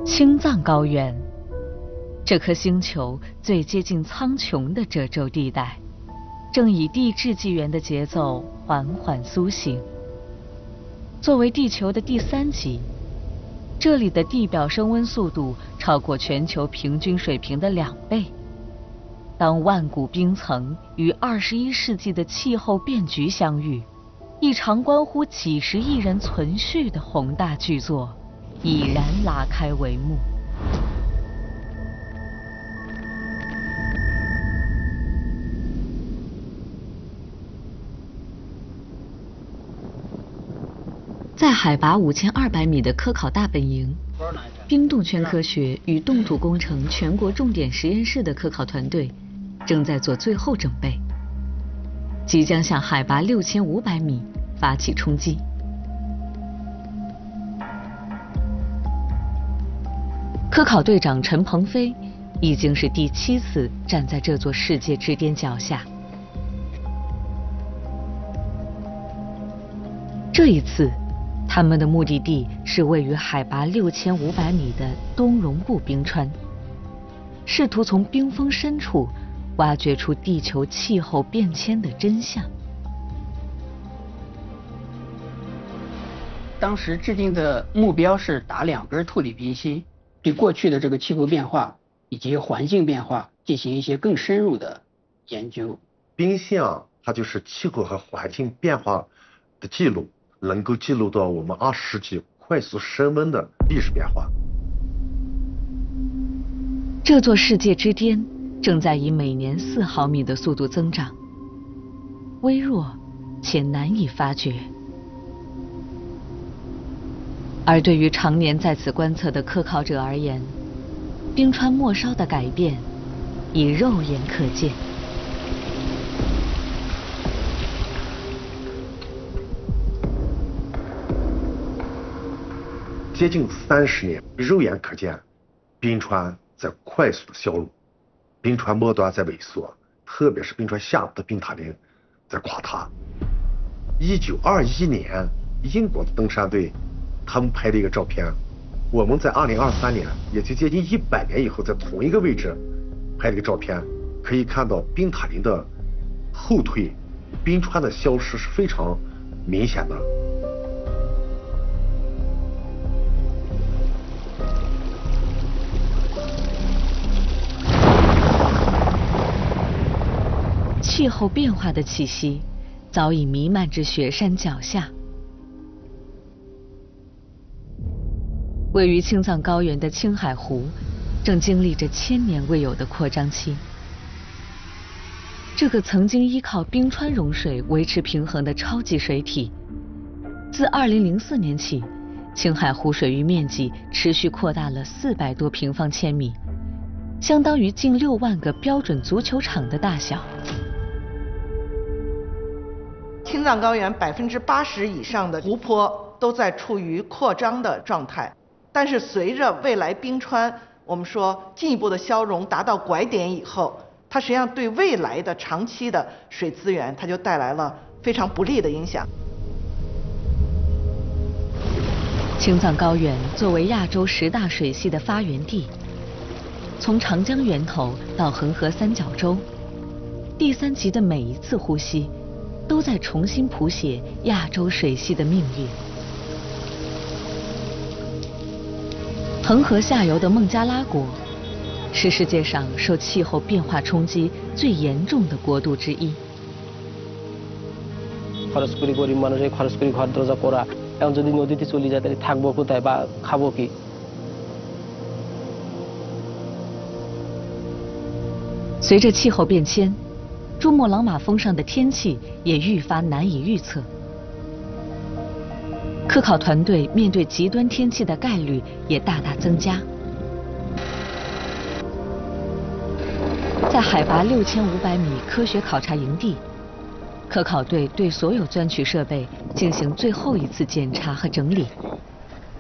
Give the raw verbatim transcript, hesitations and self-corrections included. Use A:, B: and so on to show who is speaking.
A: 青藏高原，这颗星球最接近苍穹的褶皱地带，正以地质纪元的节奏缓缓苏醒。作为地球的第三极，这里的地表升温速度超过全球平均水平的两倍。当万古冰层与二十一世纪的气候变局相遇，一场关乎几十亿人存续的宏大巨作已然拉开帷幕。在海拔五千二百米的科考大本营，冰冻圈科学与冻土工程全国重点实验室的科考团队正在做最后准备，即将向海拔六千五百米发起冲击。科考队长陈鹏飞已经是第七次站在这座世界之巅脚下。这一次，他们的目的地是位于海拔六千五百米的东绒布冰川，试图从冰封深处挖掘出地球气候变迁的真相。
B: 当时制定的目标是打两根兔里冰芯，对过去的这个气候变化以及环境变化进行一些更深入的研究。
C: 冰芯啊，它就是气候和环境变化的记录，能够记录到我们二十世纪快速升温的历史变化。
A: 这座世界之巅正在以每年四毫米的速度增长，微弱且难以发觉。而对于常年在此观测的科考者而言，冰川末梢的改变已肉眼可见。
C: 接近三十年，肉眼可见，冰川在快速的消融，冰川末端在萎缩，特别是冰川下部的冰塔林在垮塌。一九二一年，英国的登山队他们拍的一个照片，我们在二零二三年，也就接近一百年以后，在同一个位置拍了一个照片，可以看到冰塔林的后退，冰川的消失是非常明显的。
A: 气候变化的气息早已弥漫至雪山脚下。位于青藏高原的青海湖正经历着千年未有的扩张期。这个曾经依靠冰川融水维持平衡的超级水体，自二零零四年起，青海湖水域面积持续扩大了四百多平方千米，相当于近六万个标准足球场的大小。
D: 青藏高原百分之八十以上的湖泊都在处于扩张的状态，但是随着未来冰川我们说进一步的消融达到拐点以后，它实际上对未来的长期的水资源它就带来了非常不利的影响。
A: 青藏高原作为亚洲十大水系的发源地，从长江源头到恒河三角洲，第三极的每一次呼吸都在重新谱写亚洲水系的命运。恒河下游的孟加拉国是世界上受气候变化冲击最严重的国度之一。
E: খরচ করি গরিব মানুষে খরচ করি ঘর দরজা করা, এখন যদি নদীতে চলে যায় তাহলে থাকবো কোথায় বা খাবো কি?
A: 随着气候变迁，珠穆朗玛峰上的天气也愈发难以预测。科考团队面对极端天气的概率也大大增加。在海拔六千五百米科学考察营地，科考队对所有钻取设备进行最后一次检查和整理。